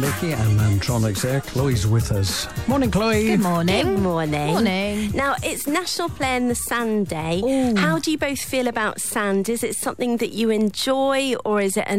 Vicky and Mantronics there. Chloe's with us. Morning, Chloe. Good morning. Good morning. Morning. Now, it's National Play in the Sand Day. Ooh. How do you both feel about sand? Is it something that you enjoy, or is it a